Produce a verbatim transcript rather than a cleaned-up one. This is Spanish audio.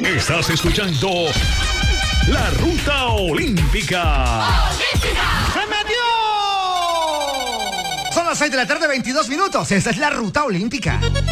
Estás escuchando La Ruta Olímpica. ¡Se metió! Son las seis de la tarde, veintidós minutos. Esta es La Ruta Olímpica.